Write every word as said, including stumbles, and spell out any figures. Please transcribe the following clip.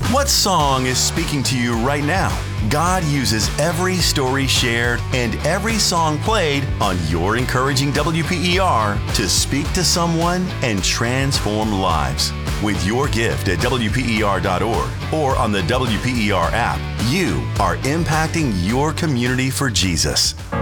What song is speaking to you right now? God uses every story shared and every song played on your encouraging W P E R to speak to someone and transform lives. With your gift at W P E R dot org or on the W P E R app, you are impacting your community for Jesus.